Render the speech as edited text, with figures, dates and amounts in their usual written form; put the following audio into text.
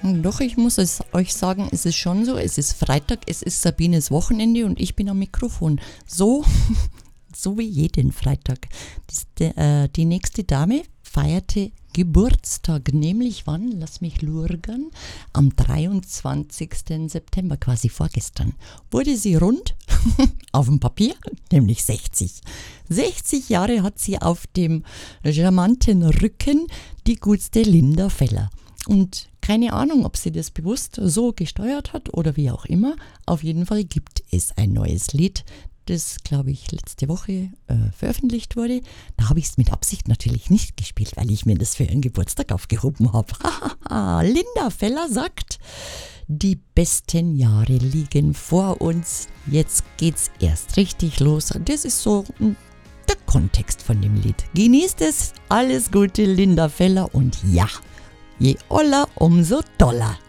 Doch, ich muss es euch sagen, es ist schon so, es ist Freitag, es ist Sabines Wochenende und ich bin am Mikrofon. So, so wie jeden Freitag. Die nächste Dame feierte Geburtstag, nämlich wann? Lass mich lurgern. Am 23. September, quasi vorgestern, wurde sie rund auf dem Papier, nämlich 60. 60 Jahre hat sie auf dem charmanten Rücken, die gutste Linda Feller. Und keine Ahnung, ob sie das bewusst so gesteuert hat oder wie auch immer. Auf jeden Fall gibt es ein neues Lied, das, glaube ich, letzte Woche veröffentlicht wurde. Da habe ich es mit Absicht natürlich nicht gespielt, weil ich mir das für ihren Geburtstag aufgehoben habe. Linda Feller sagt, die besten Jahre liegen vor uns. Jetzt geht's erst richtig los. Das ist so der Kontext von dem Lied. Genießt es. Alles Gute, Linda Feller. Und ja, je oller, umso doller.